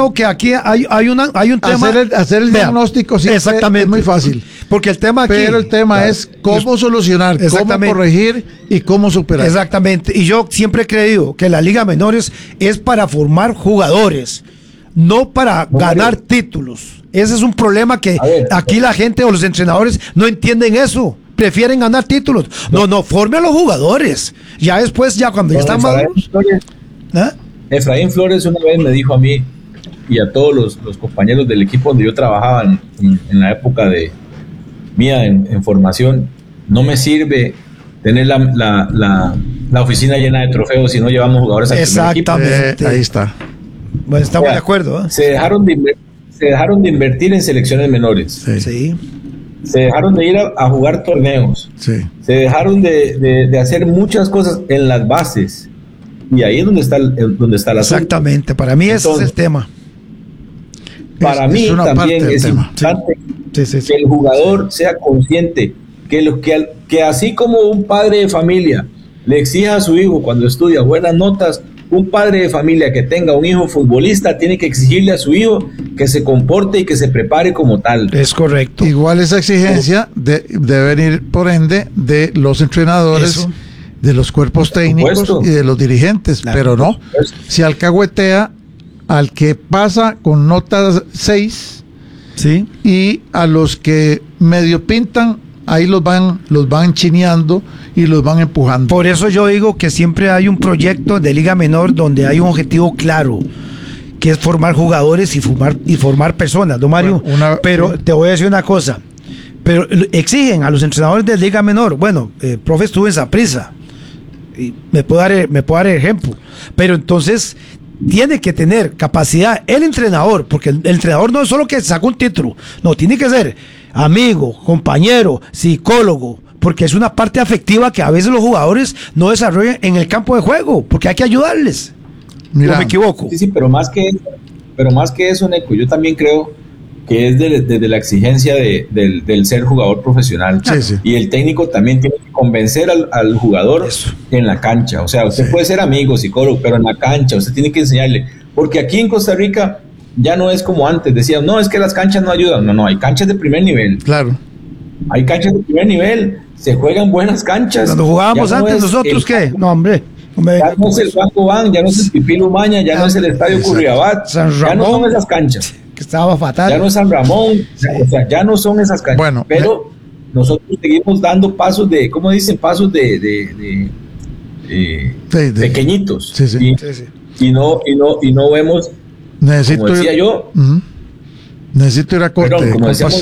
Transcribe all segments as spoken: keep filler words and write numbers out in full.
creo que aquí hay, hay, una, hay un tema... Hacer el, hacer el Vea, diagnóstico sí exactamente, es muy fácil. Porque el tema aquí... Pero el tema claro, es cómo solucionar, cómo corregir y cómo superar. Exactamente. Y yo siempre he creído que la Liga Menores es para formar jugadores, no para no, ganar Mario. títulos. Ese es un problema que ver, aquí la gente o los entrenadores no entienden eso. Prefieren ganar títulos. No, no, no forme a los jugadores. Ya después, ya cuando no, ya están maduros. ¿Ah? Efraín Flores una vez me dijo a mí y a todos los, los compañeros del equipo donde yo trabajaba en, en la época de mía en, en formación, no me sirve tener la, la, la, la oficina llena de trofeos si no llevamos jugadores al primer equipo. Exactamente. Eh, ahí está. Bueno, estamos o sea, de acuerdo. ¿eh? Se dejaron de, se dejaron de invertir en selecciones menores. Sí. sí. Se dejaron de ir a, a jugar torneos. Sí. Se dejaron de, de, de hacer muchas cosas en las bases. Y ahí es donde está el, donde está la Exactamente. Asunto. Para mí ese Entonces, es el tema. Para es, mí es también es tema. importante sí. Sí, sí, sí. que el jugador sea consciente que, lo, que, que así como un padre de familia le exija a su hijo cuando estudia buenas notas, un padre de familia que tenga un hijo futbolista tiene que exigirle a su hijo que se comporte y que se prepare como tal. Es correcto. Igual esa exigencia de, debe venir por ende de los entrenadores, Eso. de los cuerpos técnicos y de los dirigentes, claro. pero no, si alcahuetea al que pasa con notas seis sí. y a los que medio pintan, ahí los van, los van chineando y los van empujando. Por eso yo digo que siempre hay un proyecto de Liga Menor donde hay un objetivo claro, que es formar jugadores y formar, y formar personas, ¿no, Mario? Bueno, una, pero sí. te voy a decir una cosa, pero exigen a los entrenadores de Liga Menor, bueno, eh, profe estuvo en Saprissa, y me puedo dar, me puedo dar ejemplo, pero entonces tiene que tener capacidad el entrenador, porque el, el entrenador no es solo que saca un título, no, tiene que ser amigo, compañero, psicólogo, porque es una parte afectiva que a veces los jugadores no desarrollan en el campo de juego, porque hay que ayudarles. Mira, ¿No me equivoco? Sí, sí, pero más que eso, pero más que eso, Neco, yo también creo que es desde de, de la exigencia de, de, del ser jugador profesional. Sí, sí. Y el técnico también tiene que convencer al, al jugador eso. en la cancha. O sea, usted sí. puede ser amigo, psicólogo, pero en la cancha usted tiene que enseñarle. Porque aquí en Costa Rica ya no es como antes. Decían, no, es que las canchas no ayudan. No, no, hay canchas de primer nivel. Claro. Hay canchas de primer nivel. Se juegan buenas canchas. Cuando jugábamos no antes, ¿nosotros el, qué? No, hombre. hombre ya no es el Banco Ban, ya no es el Pipilo Umaña, ya ah, no es el Estadio Curriabat. Ya no son esas canchas. Que estaba fatal. Ya no es San Ramón, sí. o sea, ya no son esas canchas. Bueno, pero me... nosotros seguimos dando pasos de, ¿cómo dicen? Pasos de, de, de, de, sí, de pequeñitos. Sí, sí. Y, sí, sí. y no, y no, y no vemos. Necesito como decía ir, yo. Uh-huh. Necesito ir a corte. Perdón, como decíamos,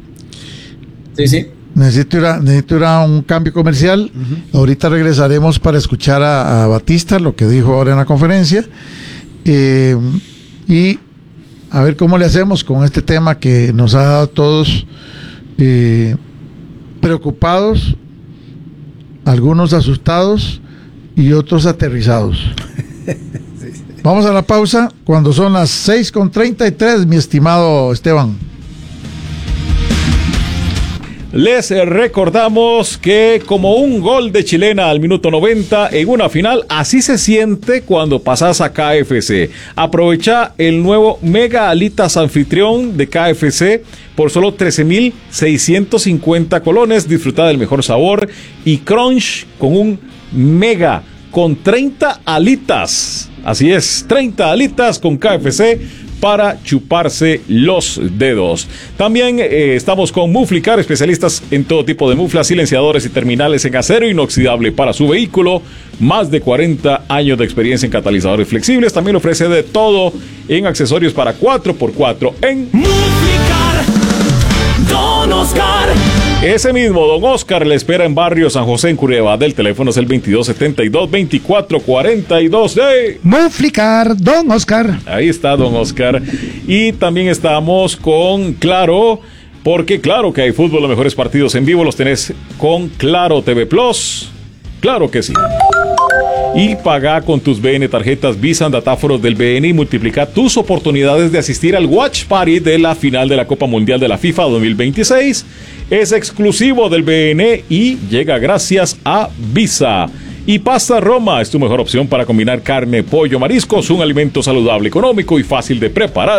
sí, sí. Necesito ir, a, necesito ir a un cambio comercial. Uh-huh. Ahorita regresaremos para escuchar a, a Batista, lo que dijo ahora en la conferencia. Eh, y a ver cómo le hacemos con este tema que nos ha dado a todos eh, preocupados, algunos asustados y otros aterrizados. Vamos a la pausa cuando son las seis con treinta y tres, mi estimado Esteban. Les recordamos que como un gol de chilena al minuto noventa en una final, así se siente cuando pasas a K F C. Aprovecha el nuevo Mega Alitas Anfitrión de K F C por solo trece mil seiscientos cincuenta colones. Disfruta del mejor sabor y crunch con un Mega con treinta alitas. Así es, treinta alitas con K F C para chuparse los dedos. También eh, estamos con Muflicar, especialistas en todo tipo de muflas, silenciadores y terminales en acero inoxidable para su vehículo. Más de cuarenta años de experiencia en catalizadores flexibles. También ofrece de todo en accesorios para cuatro por cuatro en Muflicar, Don Oscar. Ese mismo Don Oscar le espera en Barrio San José en Curriabat. El teléfono es el veintidós setenta y dos, veinticuatro cuarenta y dos de Muflicar, Don Oscar. Ahí está Don Oscar. Y también estamos con Claro, porque claro que hay fútbol, los mejores partidos en vivo los tenés con Claro T V Plus. Claro que sí. Y paga con tus B N tarjetas Visa, datáforos del B N y multiplica tus oportunidades de asistir al Watch Party de la final de la Copa Mundial de la FIFA dos mil veintiséis. Es exclusivo del B N y llega gracias a Visa. Y Pasta Roma es tu mejor opción para combinar carne, pollo, mariscos, un alimento saludable, económico y fácil de preparar.